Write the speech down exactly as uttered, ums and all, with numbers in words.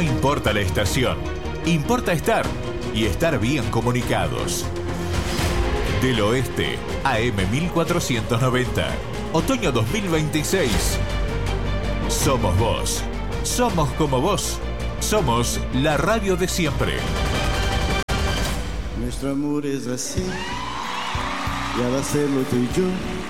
importa la estación, importa estar y estar bien comunicados. Del Oeste, A M mil cuatrocientos noventa, otoño dos mil veintiséis. Somos vos, somos como vos, somos la radio de siempre. Nuestro amor es así, ya va a serlo tú y yo.